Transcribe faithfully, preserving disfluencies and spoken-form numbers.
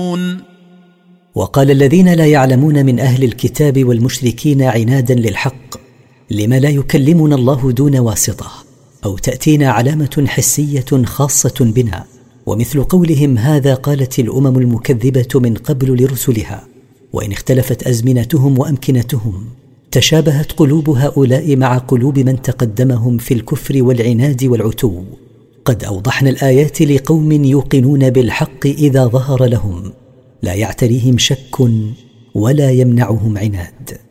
وقال الذين لا يعلمون من أهل الكتاب والمشركين عنادا للحق: لما لا يكلمنا الله دون واسطة، أو تأتينا علامة حسية خاصة بنا؟ ومثل قولهم هذا قالت الأمم المكذبة من قبل لرسلها. وإن اختلفت أزمنتهم وأمكنتهم، تشابهت قلوب هؤلاء مع قلوب من تقدمهم في الكفر والعناد والعتو. قد أوضحنا الآيات لقوم يوقنون بالحق إذا ظهر لهم، لا يعتريهم شك ولا يمنعهم عناد.